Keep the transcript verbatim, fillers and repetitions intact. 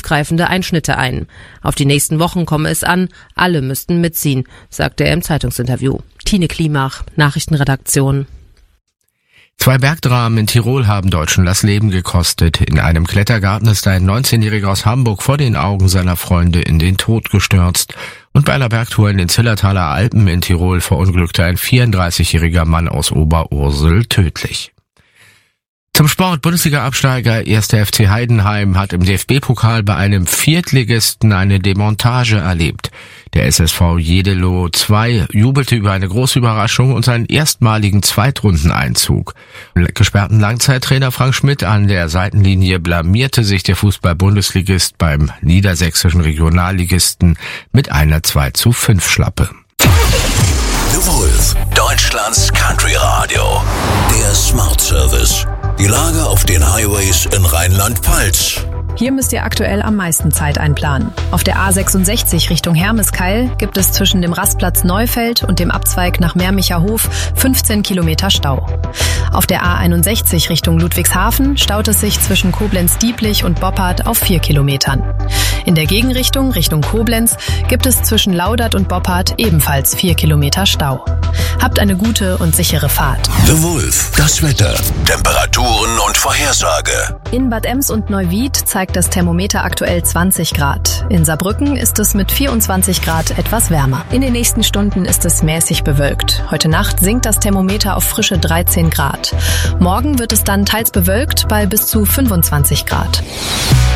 tiefgreifende Einschnitte ein. Auf die nächsten Wochen komme es an, alle müssten mitziehen, sagte er im Zeitungsinterview. Tine Klimach, Nachrichtenredaktion. Zwei Bergdramen in Tirol haben Deutschen das Leben gekostet. In einem Klettergarten ist ein neunzehnjähriger aus Hamburg vor den Augen seiner Freunde in den Tod gestürzt. Und bei einer Bergtour in den Zillertaler Alpen in Tirol verunglückte ein vierunddreißigjähriger Mann aus Oberursel tödlich. Zum Sport: Bundesliga-Absteiger erster F C Heidenheim hat im D F B-Pokal bei einem Viertligisten eine Demontage erlebt. Der S S V Jeddelo zwei jubelte über eine große Überraschung und seinen erstmaligen Zweitrundeneinzug. Gesperrten Langzeittrainer Frank Schmidt an der Seitenlinie blamierte sich der Fußball-Bundesligist beim niedersächsischen Regionalligisten mit einer zwei zu fünf Schlappe. The Wolf, Deutschlands Country-Radio. Der Smart Service. Die Lage auf den Highways in Rheinland-Pfalz. Hier müsst ihr aktuell am meisten Zeit einplanen. Auf der A sechsundsechzig Richtung Hermeskeil gibt es zwischen dem Rastplatz Neufeld und dem Abzweig nach Meermicherhof fünfzehn Kilometer Stau. Auf der A einundsechzig Richtung Ludwigshafen staut es sich zwischen Koblenz-Dieblich und Boppard auf vier Kilometern. In der Gegenrichtung, Richtung Koblenz, gibt es zwischen Laudert und Boppard ebenfalls vier Kilometer Stau. Habt eine gute und sichere Fahrt. The Wolf, das Wetter, Temperaturen und Vorhersage. In Bad Ems und Neuwied zeigt das Thermometer aktuell zwanzig Grad. In Saarbrücken ist es mit vierundzwanzig Grad etwas wärmer. In den nächsten Stunden ist es mäßig bewölkt. Heute Nacht sinkt das Thermometer auf frische dreizehn Grad. Morgen wird es dann teils bewölkt bei bis zu fünfundzwanzig Grad.